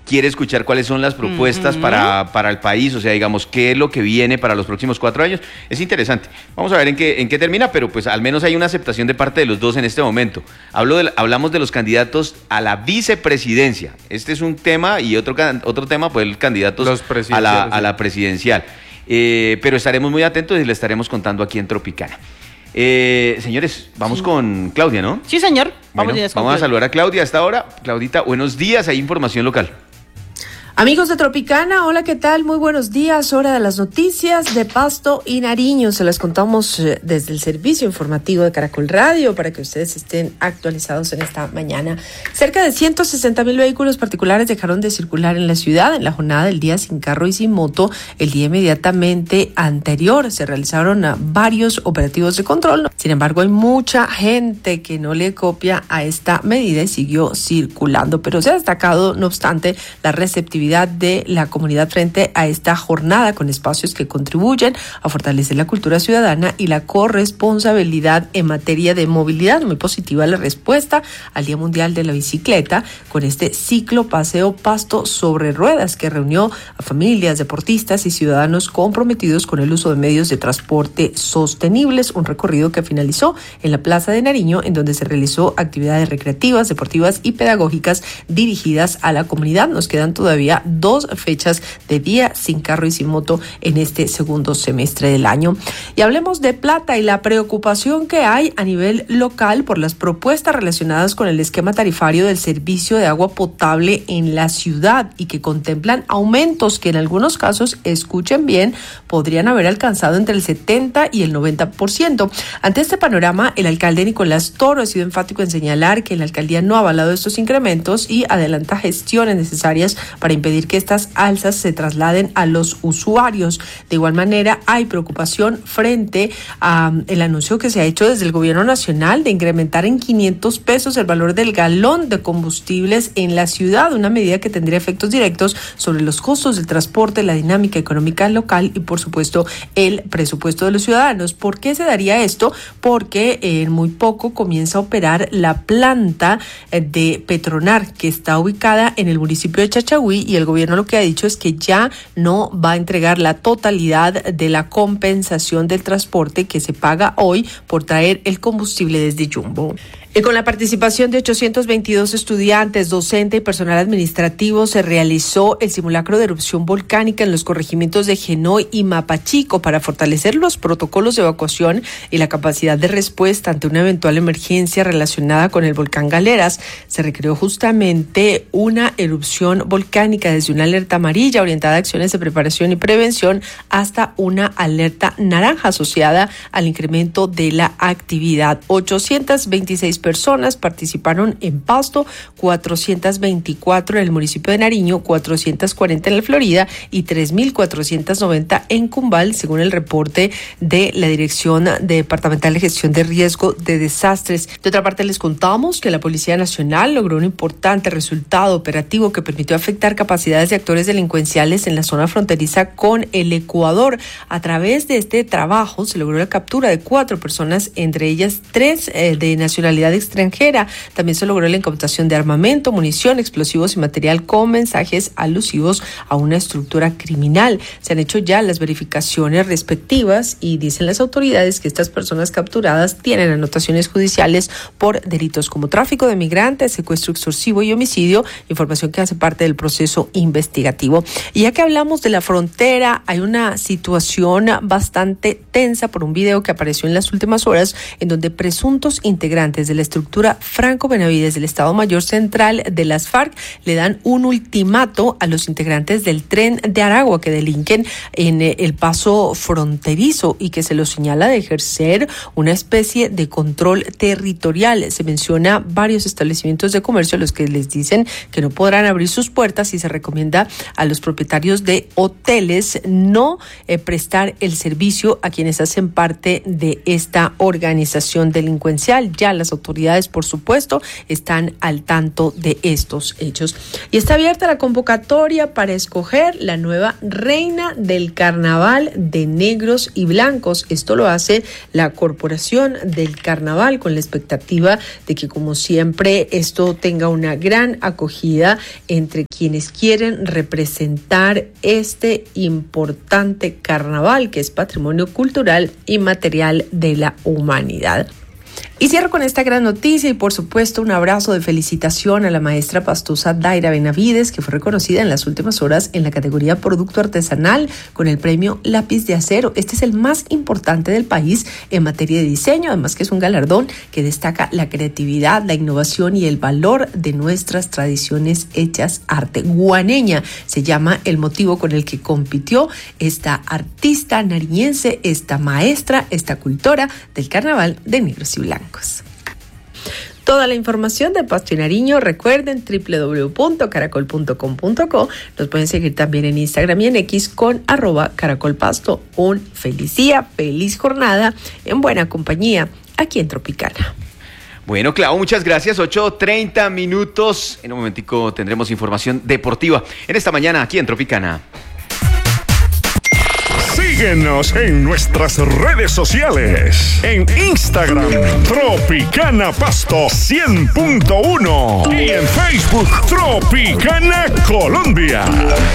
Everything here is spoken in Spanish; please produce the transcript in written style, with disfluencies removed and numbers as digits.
quiere escuchar cuáles son las propuestas para el país, o sea, digamos, qué es lo que viene para los próximos 4 años. Es interesante. Vamos a ver en qué termina, pero pues al menos hay una aceptación de parte de los dos en este momento. Hablamos de los candidatos a la vicepresidencia. Este es un tema, y otro tema, pues el candidato a la presidencial. Pero estaremos muy atentos y le estaremos contando aquí en Tropicana. Señores, vamos con Claudia, ¿no? Sí, señor. Vamos a saludar a Claudia hasta ahora. Claudita, buenos días, hay información local. Amigos de Tropicana, hola, ¿qué tal? Muy buenos días, hora de las noticias de Pasto y Nariño. Se las contamos desde el servicio informativo de Caracol Radio para que ustedes estén actualizados en esta mañana. Cerca de 160,000 vehículos particulares dejaron de circular en la ciudad en la jornada del día sin carro y sin moto. El día inmediatamente anterior se realizaron varios operativos de control. Sin embargo, hay mucha gente que no le copia a esta medida y siguió circulando, pero se ha destacado, no obstante, la receptividad de la comunidad frente a esta jornada, con espacios que contribuyen a fortalecer la cultura ciudadana y la corresponsabilidad en materia de movilidad. Muy positiva la respuesta al Día Mundial de la Bicicleta con este ciclo paseo Pasto sobre ruedas que reunió a familias, deportistas y ciudadanos comprometidos con el uso de medios de transporte sostenibles. Un recorrido que finalizó en la Plaza de Nariño, en donde se realizó actividades recreativas, deportivas y pedagógicas dirigidas a la comunidad. Nos quedan todavía 2 fechas de día sin carro y sin moto en este segundo semestre del año. Y hablemos de plata y la preocupación que hay a nivel local por las propuestas relacionadas con el esquema tarifario del servicio de agua potable en la ciudad y que contemplan aumentos que en algunos casos, escuchen bien, podrían haber alcanzado entre el 70 y el 90%. Ante este panorama, el alcalde Nicolás Toro ha sido enfático en señalar que la alcaldía no ha avalado estos incrementos y adelanta gestiones necesarias para impedir que estas alzas se trasladen a los usuarios. De igual manera, hay preocupación frente a el anuncio que se ha hecho desde el gobierno nacional de incrementar en 500 pesos el valor del galón de combustibles en la ciudad, una medida que tendría efectos directos sobre los costos del transporte, la dinámica económica local y, por supuesto, el presupuesto de los ciudadanos. ¿Por qué se daría esto? Porque en muy poco comienza a operar la planta de Petronar, que está ubicada en el municipio de Chachagüí, y el gobierno lo que ha dicho es que ya no va a entregar la totalidad de la compensación del transporte que se paga hoy por traer el combustible desde Jumbo. Y con la participación de 822 estudiantes, docentes y personal administrativo se realizó el simulacro de erupción volcánica en los corregimientos de Genoy y Mapachico para fortalecer los protocolos de evacuación y la capacidad de respuesta ante una eventual emergencia relacionada con el volcán Galeras. Se recreó justamente una erupción volcánica desde una alerta amarilla orientada a acciones de preparación y prevención hasta una alerta naranja asociada al incremento de la actividad. 826 personas participaron en Pasto, 424 en el municipio de Nariño, 440 en la Florida y 3.490 en Cumbal, según el reporte de la Dirección Departamental de Gestión de Riesgo de Desastres. De otra parte, les contamos que la Policía Nacional logró un importante resultado operativo que permitió afectar capacidades de actores delincuenciales en la zona fronteriza con el Ecuador. A través de este trabajo se logró la captura de 4 personas, entre ellas 3 de nacionalidad extranjera. También se logró la incautación de armamento, munición, explosivos y material con mensajes alusivos a una estructura criminal. Se han hecho ya las verificaciones respectivas y dicen las autoridades que estas personas capturadas tienen anotaciones judiciales por delitos como tráfico de migrantes, secuestro extorsivo y homicidio, información que hace parte del proceso investigativo. Y ya que hablamos de la frontera, hay una situación bastante tensa por un video que apareció en las últimas horas en donde presuntos integrantes de la estructura Franco Benavides del Estado Mayor Central de las FARC le dan un ultimato a los integrantes del Tren de Aragua que delinquen en el paso fronterizo y que se los señala de ejercer una especie de control territorial. Se menciona varios establecimientos de comercio a los que les dicen que no podrán abrir sus puertas y se recomienda a los propietarios de hoteles no prestar el servicio a quienes hacen parte de esta organización delincuencial. Ya las autoridades autoridades, por supuesto, están al tanto de estos hechos. Y está abierta la convocatoria para escoger la nueva reina del Carnaval de Negros y Blancos. Esto lo hace la Corporación del Carnaval con la expectativa de que, como siempre, esto tenga una gran acogida entre quienes quieren representar este importante carnaval que es patrimonio cultural y material de la humanidad. Y cierro con esta gran noticia y por supuesto un abrazo de felicitación a la maestra pastusa Daira Benavides, que fue reconocida en las últimas horas en la categoría Producto Artesanal con el premio Lápiz de Acero. Este es el más importante del país en materia de diseño, además que es un galardón que destaca la creatividad, la innovación y el valor de nuestras tradiciones hechas arte. Guaneña se llama el motivo con el que compitió esta artista nariñense, esta maestra, esta cultora del Carnaval de Negros y Blancos. Toda la información de Pasto y Nariño, recuerden www.caracol.com.co. Nos pueden seguir también en Instagram y en X con @caracolpasto. Un feliz día, feliz jornada, en buena compañía aquí en Tropicana. Bueno, Clau, muchas gracias. 8:30 minutos. En un momentico tendremos información deportiva en esta mañana aquí en Tropicana. Síguenos en nuestras redes sociales. En Instagram, Tropicana Pasto 100.1. Y en Facebook, Tropicana Colombia.